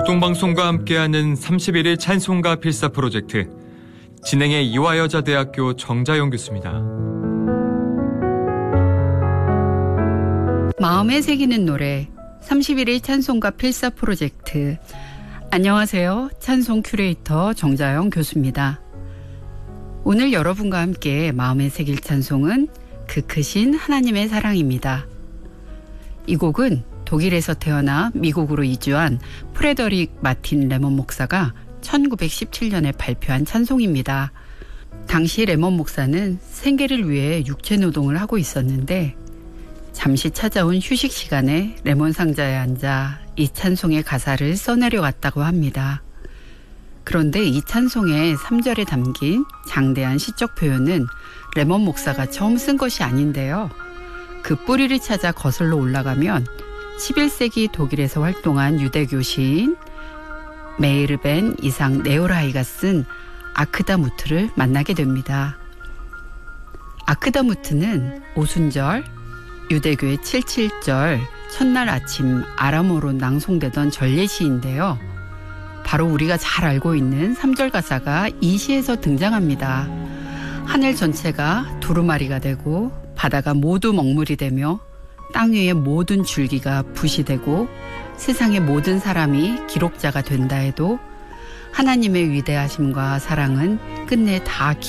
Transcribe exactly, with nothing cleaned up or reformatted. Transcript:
교통방송과 함께하는 삼십일 일 찬송가 필사 프로젝트, 진행의 이화여자대학교 정자영 교수입니다. 마음에 새기는 노래 삼십일 일 찬송가 필사 프로젝트. 안녕하세요. 찬송 큐레이터 정자영 교수입니다. 오늘 여러분과 함께 마음에 새길 찬송은 그 크신 하나님의 사랑입니다. 이 곡은 독일에서 태어나 미국으로 이주한 프레더릭 마틴 레몬 목사가 천구백십칠 년에 발표한 찬송입니다. 당시 레몬 목사는 생계를 위해 육체노동을 하고 있었는데 잠시 찾아온 휴식 시간에 레몬 상자에 앉아 이 찬송의 가사를 써내려왔다고 합니다. 그런데 이 찬송의 삼 절에 담긴 장대한 시적 표현은 레몬 목사가 처음 쓴 것이 아닌데요. 그 뿌리를 찾아 거슬러 올라가면 십일 세기 독일에서 활동한 유대교 시인 메이르벤 이상 네오라이가 쓴 아크다무트를 만나게 됩니다. 아크다무트는 오순절, 유대교의 칠칠절, 첫날 아침 아람어로 낭송되던 전례시인데요. 바로 우리가 잘 알고 있는 삼 절 가사가 이 시에서 등장합니다. 하늘 전체가 두루마리가 되고 바다가 모두 먹물이 되며 땅 위의 모든 줄기가 붓이 되고 세상의 모든 사람이 기록자가 된다 해도 하나님의 위대하심과 사랑은 끝내 다